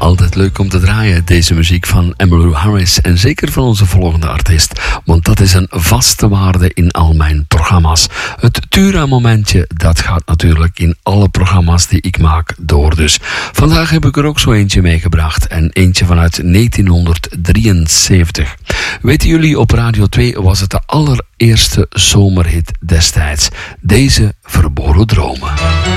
Altijd leuk om te draaien, deze muziek van Emmylou Harris. En zeker van onze volgende artiest. Want dat is een vaste waarde in al mijn programma's. Het Tura-momentje, dat gaat natuurlijk in alle programma's die ik maak door. Dus vandaag heb ik er ook zo eentje meegebracht. En eentje vanuit 1973. Weten jullie, op Radio 2 was het de allereerste zomerhit destijds. Deze Verborgen Dromen.